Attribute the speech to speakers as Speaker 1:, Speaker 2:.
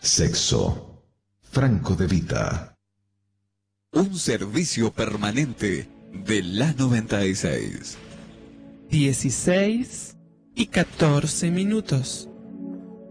Speaker 1: Sexo. Franco De Vita.
Speaker 2: Un servicio permanente de la 96.
Speaker 3: 16:14.